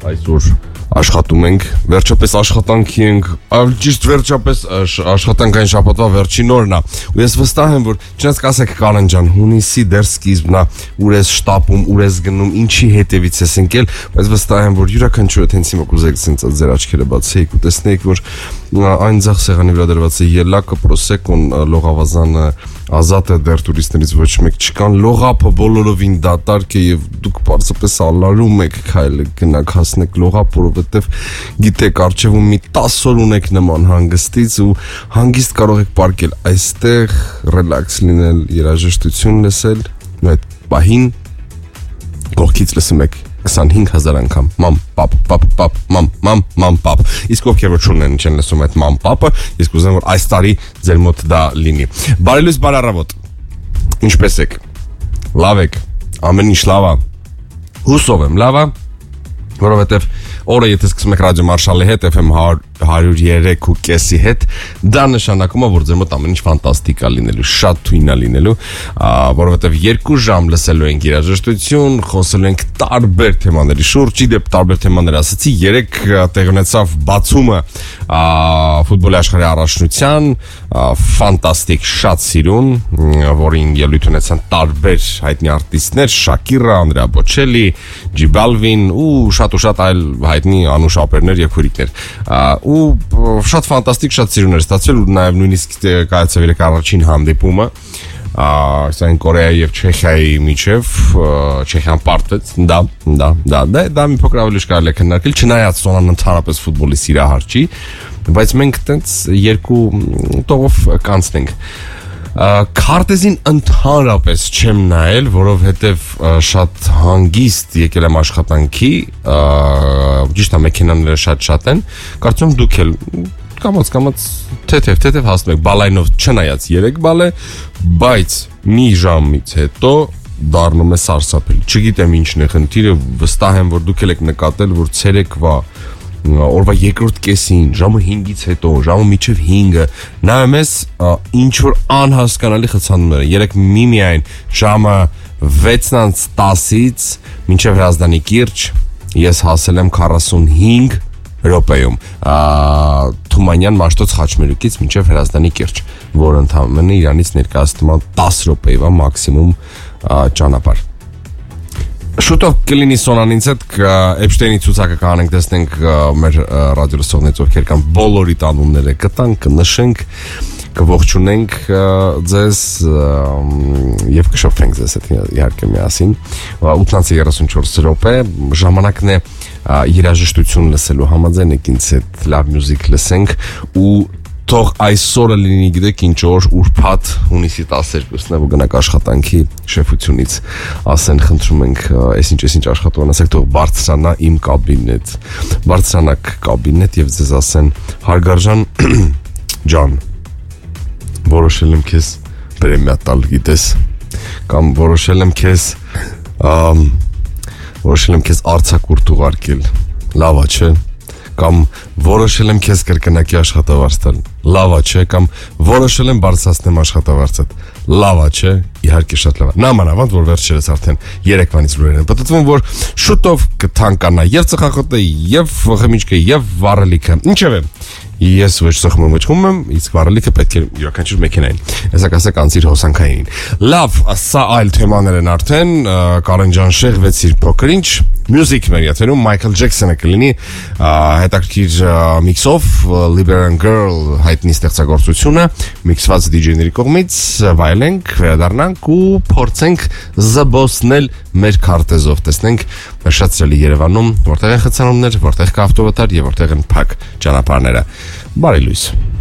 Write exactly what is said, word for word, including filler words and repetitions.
այսօր աշխատում ենք, վերջապես աշխատանքի ենք, ճիշտ վերջապես աշխատանքային շաբաթվա վերջին օրն է, ու ես վստահ եմ, որ չնայած կասեք Կարեն ջան, հունիսի դեռ սկիզբն է, ուր ես շտապում, ուր ես գնում, ինչի հետևից ես ընկել, բայց վստահ եմ, որ յուրաքանչյուրը հենց հիմա կուզեք ցենց ձեր աչքերը բացեիք ու տեսնեիք, որ այն ձախ սեղանի վրա դրված է ելակը, պրոսեկոն, լողավազանը ազատ է, դեռ տուրիստներից ոչ մեկ չկան, լողափը բոլորովին դատարկ է եւ դուք պարզապես ալարում եք քայլը գնաք հասնեք լողափ, որովհետեւ գիտեք արժևում մի տասը օր ունեք նման հանգստից ու հանգիստ կարող եք պարկել այստեղ, ռելաքս լինել, երաժշտություն լսել, ու այդ պահին կողքից լսում եք քսանհինգ հազար անգամ մամ պապ պապ պապ մամ մամ մամ պապ իսկ ովքեր որ չունեն չեն լսում այդ մամ պապը իսկ ուզում որ այս տարի ձեր մոտ դա լինի բարի լույս բարի առավոտ ինչպես եք լավ եք ամեն ինչ լավ է հուսով եմ լավ է որովհետև օրը եթե սկսում եք ռադիո մարշալի հետ F M հարյուր երեք ու կեսի հետ դա նշանակում է որ ձեր մոտ ամեն ինչ ֆանտաստիկ է լինելու շատ թույն է լինելու որովհետև երկու ժամ լսելու ենք երաժշտություն խոսելու ենք տարբեր թեմաների շուրջ իդեպ տարբեր թեմաներ ասացի երեք տեղ ունեցավ բացումը ֆուտբոլի աշխարհի առաջնության ֆանտաստիկ շատ սիրուն որին ելույթ ունեցան տարբեր հայտնի արտիստներ Շակիրա Անդրեա Բոչելի Ջի Բալվին ու շատ ու շատ այլ հայտնի անուշ ապերներ եւ քուրիկներ ու շատ ֆանտաստիկ շատ սիրուն էր ստացվել ու նաեւ նույնիսկ կայացավ երեք առաջին հանդիպումը ասեն Կորեայի եւ Չեխիայի միջև Չեխիան պարտվեց դա դա դա դա մի փոքր ավելի կարելի է քննարկել չնայած Սոնան ընդհանրապես ֆուտբոլի սիրահար չի բայց մենք տենց երկու տողով կանցնենք քարտեզին ընդհանրապես չեմ նայել, որովհետև շատ հանգիստ եկել եմ աշխատանքի, ճիշտ է մեքենաները շատ-շատ են, կարծում եմ դուք էլ կամաց կամաց թեթև թեթև հասնում եք բալայնով չնայած երեք բալ է, բայց մի ժամից հետո դառնում է սարսափելի։ Չգիտեմ ինչն է խնդիրը, վստահ եմ, որ դուք եք նկատել, որ ցերեկվա օրվա երկրորդ կեսին, ժամը հինգից հետո, ժամը մինչև հինգը, նայում ես ինչ որ անհասկանալի խցանումներ են։ Երեք միմիայն ժամը վեցից տասից մինչև Հրազդանի կիրճ, ես հասել եմ քառասունհինգ րոպեում։ Թումանյան Մաշտոց Խաչմերուկից մինչև Հրազդանի կիրճ, որը ընդամենը իրանից ներկայացնում է տասը րոպեվա մաքսիմում ճանապարհ։ Շուտով կլինի Սոնանից հետ Էփշտեյնի ցուցակը կանենք տեսնենք մեր ռադիո լսողներից ովքեր կան բոլորի տանունները կտանք կնշենք կողջունենք ձեզ եւ կշփվենք ձեզ հետ իհարկե միասին ութ երեսունչորս րոպե ժամանակն է երաժշտություն լսելու համաձայն եք ինձ հետ լավ մյուզիկ լսենք ու թող այսօրը լինի գիտեք ինչ օր ուրբաթ հունիսի տասներկուսն է որ գնաք աշխատանքի շեֆությունից ասեն խնդրում ենք այսինչ այսինչ աշխատող անասեք թող բարձրանա իմ կաբինետ բարձրանաք կաբինետ եւ ձեզ ասեն հարգարժան ջան որոշել եմ քեզ պրեմիա տալ գիտես կամ որոշել եմ քեզ որոշել եմ քեզ արձակուրդ ուղարկել լավ է չէ կամ որոշել եմ քեզ կրկնակի աշխատավարձ տալ լավ է չէ կամ որոշել եմ բարձրացնեմ աշխատավարձդ լավ է չէ իհարկե շատ լավ է նամանավանդ որ վերջերս արդեն երեկվանից լուրեր են պատտվում որ շուտով կթանկանա եւ ծխախոտը եւ խմիչքը եւ վառելիքը ինչեւ է ես ոչ ծխում եմ ոչ եմ իսկ վառելիքը պետք է յուրաքանչյուր մեքենային հեսա կասեք անցիր հոսանքային լավ սա այլ թեմաներ են արդեն Կարեն ջան շեղվեցիր փոքր ինչ մյուզիկ մեր եթերում Մայքլ Ջեքսոնը կլինի հետաքրքիր միքսով Liberian Girl հայտնի ստեղծագործությունը միքսված դիջեյների կողմից վայելենք վերադառնանք ու փորձենք զբոսնել մեր քարտեզով տեսնենք շատ սիրելի Երևանում որտեղ են խցանումներ որտեղ կա ավտովթար եւ որտեղ են փակ ճանապարհները բարի լույս